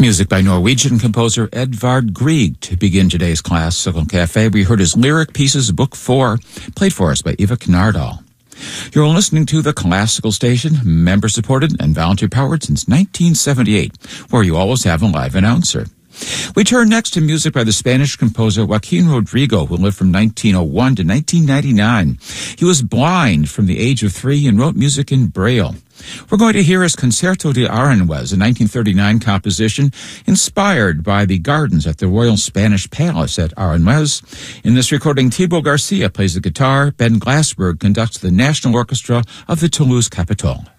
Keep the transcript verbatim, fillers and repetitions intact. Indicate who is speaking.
Speaker 1: Music by Norwegian composer Edvard Grieg. To begin today's Classical Cafe, we heard his lyric pieces, Book Four, played for us by Eva Knardal. You're listening to the Classical Station, member-supported and volunteer-powered since nineteen seventy-eight, where you always have a live announcer. We turn next to music by the Spanish composer Joaquin Rodrigo, who lived from nineteen oh one to nineteen ninety-nine. He was blind from the age of three and wrote music in Braille. We're going to hear his Concerto de Aranjuez, a nineteen thirty-nine composition inspired by the gardens at the Royal Spanish Palace at Aranjuez. In this recording, Thibaut Garcia plays the guitar. Ben Glassberg conducts the National Orchestra of the Toulouse Capitol.